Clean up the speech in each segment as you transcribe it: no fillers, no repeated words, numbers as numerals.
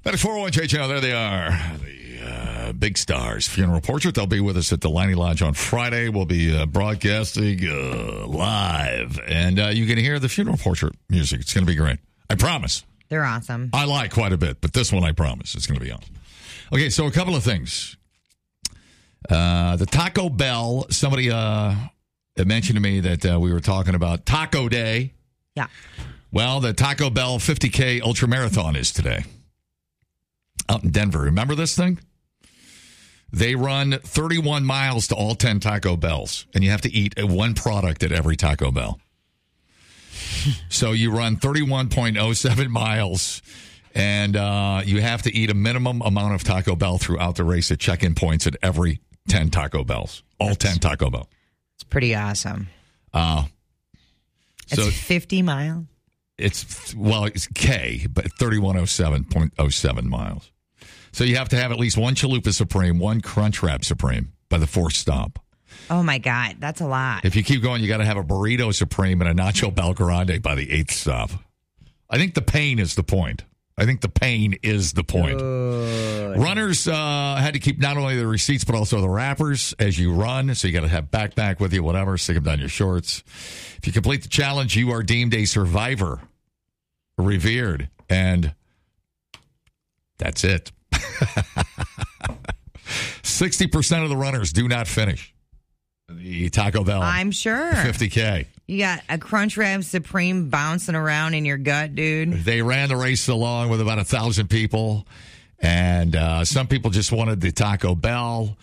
That is 401 JJ. There they are. The big stars. Funeral Portrait. They'll be with us at the Laney Lodge on Friday. We'll be broadcasting live. And you can hear the Funeral Portrait music. It's going to be great. I promise. They're awesome. I like quite a bit, but this one I promise it's going to be awesome. Okay, so a couple of things. The Taco Bell, somebody mentioned to me that we were talking about Taco Day. Yeah. Well, the Taco Bell 50K Ultra Marathon is today out in Denver. Remember this thing? They run 31 miles to all 10 Taco Bells, and you have to eat one product at every Taco Bell. So you run 31.07 miles, and you have to eat a minimum amount of Taco Bell throughout the race at check-in points at every 10 Taco Bells. All 10 Taco Bell. It's pretty awesome. It's 50 miles? It's K, but 3107.07 miles. So you have to have at least one Chalupa Supreme, one Crunchwrap Supreme by the fourth stop. Oh, my God. That's a lot. If you keep going, you got to have a Burrito Supreme and a Nacho Bel Grande by the eighth stop. I think the pain is the point. Good. Runners had to keep not only the receipts, but also the wrappers as you run. So you got to have backpack with you, whatever, stick them down your shorts. If you complete the challenge, you are deemed a survivor, revered, and that's it. 60% of the runners do not finish the Taco Bell. I'm sure. 50K. You got a Crunchwrap Supreme bouncing around in your gut, dude. They ran the race along with about 1,000 people, and some people just wanted the Taco Bell.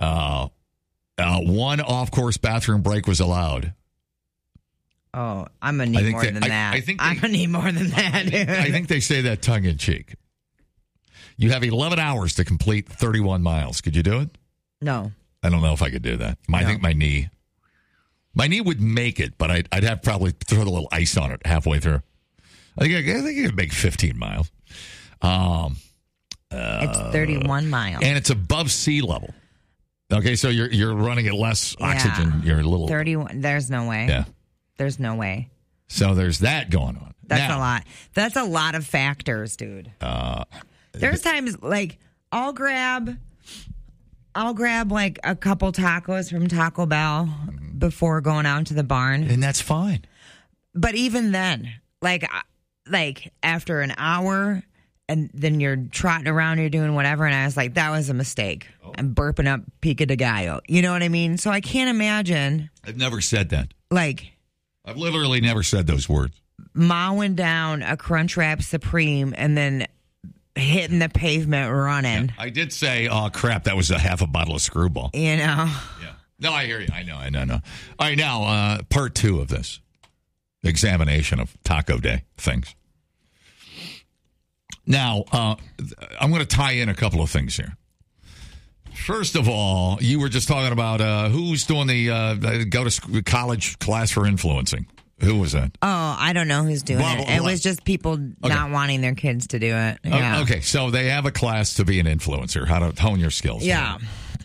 One off-course bathroom break was allowed. Oh, I'm going to need more than that. I'm going to need more than that, dude. I think they say that tongue-in-cheek. You have 11 hours to complete 31 miles. Could you do it? No. I don't know if I could do that. I think my knee would make it, but I'd have probably throw a little ice on it halfway through. I think I could make 15 miles. It's 31 miles. And it's above sea level. Okay, so you're running at less oxygen. You're a little 31. There's no way. Yeah. There's no way. So there's that going on. That's a lot. That's a lot of factors, dude. There's times like I'll grab like a couple tacos from Taco Bell before going out to the barn. And that's fine. But even then, like after an hour and then you're trotting around, you're doing whatever. And I was like, that was a mistake. I'm burping up pico de gallo. You know what I mean? So I can't imagine. I've never said that. I've literally never said those words. Mowing down a Crunchwrap Supreme and then hitting the pavement running. Yeah, I did say, oh, crap, that was a half a bottle of Screwball. You know? Yeah. No, I hear you. I know. All right, now, part two of this examination of Taco Day things. Now, I'm going to tie in a couple of things here. First of all, you were just talking about who's doing the go to college class for influencing. Who was that? Oh, I don't know who's doing it. It was just people not wanting their kids to do it. Yeah. Okay, so they have a class to be an influencer, how to hone your skills. Yeah.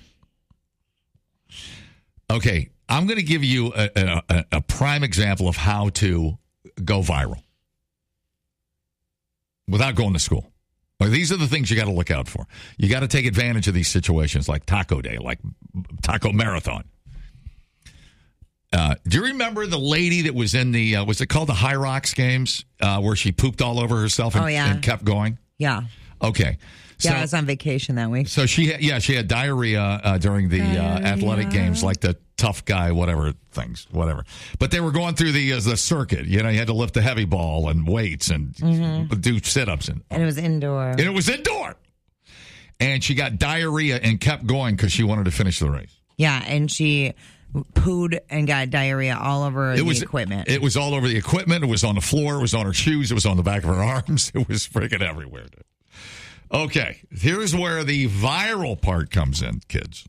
Okay, I'm going to give you a prime example of how to go viral without going to school. These are the things you got to look out for. You got to take advantage of these situations like Taco Day, like Taco Marathon. Do you remember the lady that was in the, was it called the High Rocks Games, where she pooped all over herself and kept going? Yeah. Okay. Yeah, I was on vacation that week. So she had diarrhea during the athletic games, like the tough guy, whatever. But they were going through the circuit. You know, you had to lift the heavy ball and weights and do sit-ups. And it was indoor. And she got diarrhea and kept going because she wanted to finish the race. Yeah, and she pooed and got diarrhea all over the equipment. It was all over the equipment. It was on the floor. It was on her shoes. It was on the back of her arms. It was freaking everywhere, dude. Okay, here's where the viral part comes in, kids.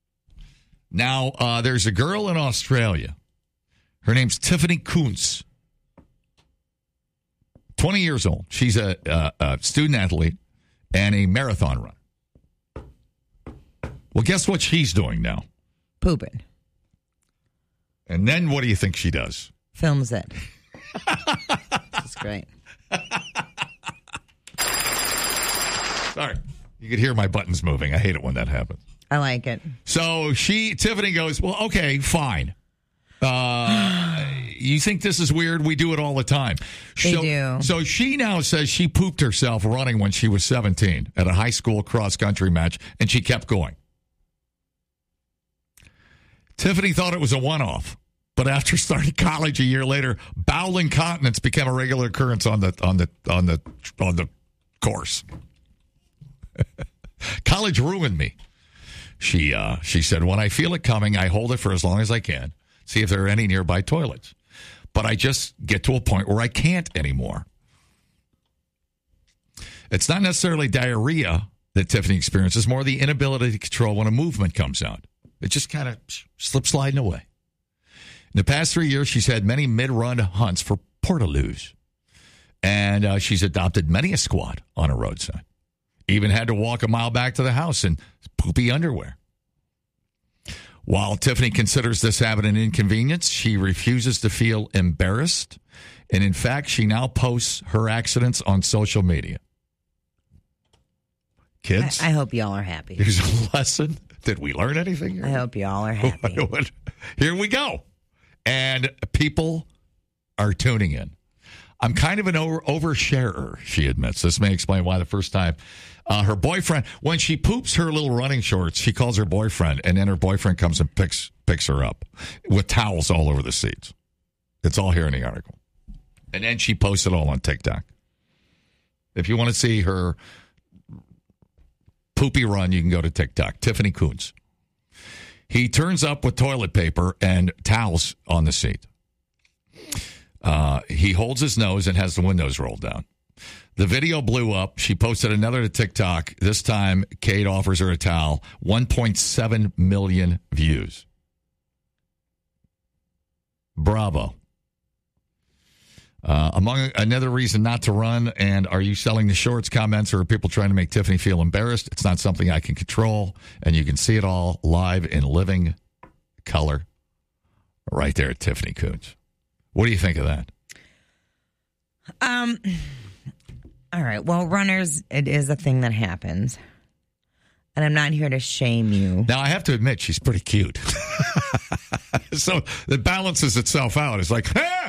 Now, there's a girl in Australia. Her name's Tiffany Kuntz. 20 years old. She's a student athlete and a marathon runner. Well, guess what she's doing now? Pooping. And then what do you think she does? Films it. That's great. Sorry. You could hear my buttons moving. I hate it when that happens. I like it. So Tiffany goes, well, okay, fine. You think this is weird? We do it all the time. They do. So she now says she pooped herself running when she was 17 at a high school cross-country match, and she kept going. Tiffany thought it was a one-off, but after starting college a year later, bowel incontinence became a regular occurrence on the course. College ruined me. She said, when I feel it coming, I hold it for as long as I can, see if there are any nearby toilets. But I just get to a point where I can't anymore. It's not necessarily diarrhea that Tiffany experiences, more the inability to control when a movement comes out. It just kind of slips sliding away. In the past 3 years, she's had many mid-run hunts for portaloos. And she's adopted many a squat on a roadside. Even had to walk a mile back to the house in poopy underwear. While Tiffany considers this habit an inconvenience, she refuses to feel embarrassed. And in fact, she now posts her accidents on social media. Kids, I hope y'all are happy. Here's a lesson. Did we learn anything here? I hope y'all are happy. Here we go. And people are tuning in. I'm kind of an oversharer, she admits. This may explain why the first time her boyfriend, when she poops her little running shorts, she calls her boyfriend, and then her boyfriend comes and picks her up with towels all over the seats. It's all here in the article. And then she posts it all on TikTok. If you want to see her poopy run, you can go to TikTok. Tiffany Coons. He turns up with toilet paper and towels on the seat. He holds his nose and has the windows rolled down. The video blew up. She posted another to TikTok. This time, Kate offers her a towel. 1.7 million views. Bravo. Among another reason not to run, and are you selling the shorts comments, or are people trying to make Tiffany feel embarrassed? It's not something I can control, and you can see it all live in living color right there at Tiffany Coons. What do you think of that? All right. Well, runners, it is a thing that happens. And I'm not here to shame you. Now, I have to admit, she's pretty cute. So it balances itself out. It's like,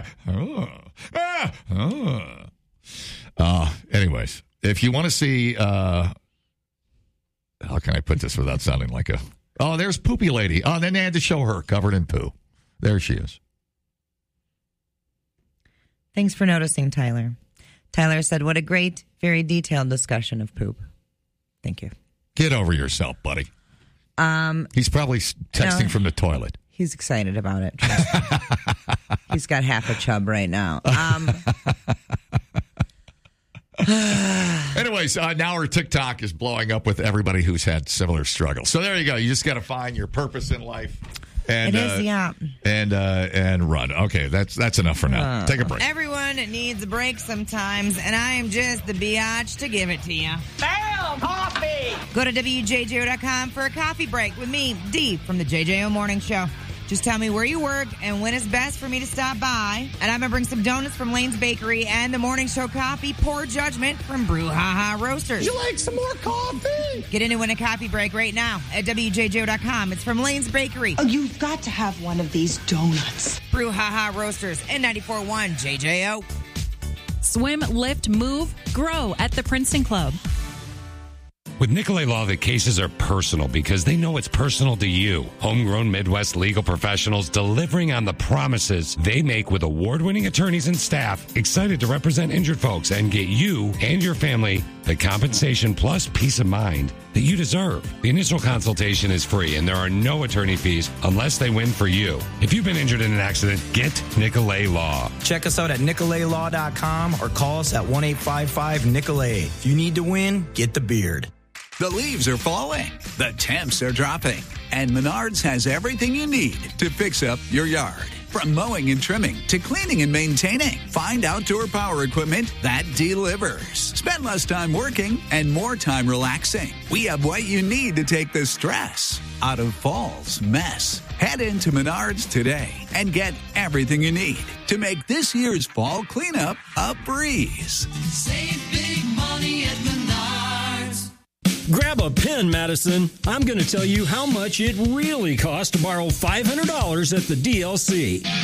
anyways, if you want to see, how can I put this without sounding like there's Poopy Lady. Oh, then they had to show her covered in poo. There she is. Thanks for noticing, Tyler. Tyler said, what a great, very detailed discussion of poop. Thank you. Get over yourself, buddy. He's probably texting from the toilet. He's excited about it. He's got half a chub right now. Anyways, now her TikTok is blowing up with everybody who's had similar struggles. So there you go. You just got to find your purpose in life. And, it is, yeah. And run. Okay, that's enough for now. Take a break. Everyone needs a break sometimes, and I am just the biatch to give it to you. Bam! Coffee! Go to WJJO.com for a coffee break with me, Dee, from the JJO Morning Show. Just tell me where you work and when is best for me to stop by. And I'm going to bring some donuts from Lane's Bakery and the Morning Show coffee, Poor Judgment from Brouhaha Roasters. You like some more coffee? Get in and win a coffee break right now at WJJO.com. It's from Lane's Bakery. Oh, you've got to have one of these donuts. Brouhaha Roasters and 94.1 JJO. Swim, lift, move, grow at the Princeton Club. With Nicolay Law, the cases are personal because they know it's personal to you. Homegrown Midwest legal professionals delivering on the promises they make with award-winning attorneys and staff excited to represent injured folks and get you and your family the compensation plus peace of mind that you deserve. The initial consultation is free and there are no attorney fees unless they win for you. If you've been injured in an accident, get Nicolay Law. Check us out at NicolayLaw.com or call us at 1-855-NICOLAY. If you need to win, get the beard. The leaves are falling, the temps are dropping, and Menards has everything you need to fix up your yard. From mowing and trimming to cleaning and maintaining, find outdoor power equipment that delivers. Spend less time working and more time relaxing. We have what you need to take the stress out of fall's mess. Head into Menards today and get everything you need to make this year's fall cleanup a breeze. Save big money at Menards. Grab a pen, Madison. I'm going to tell you how much it really costs to borrow $500 at the DLC.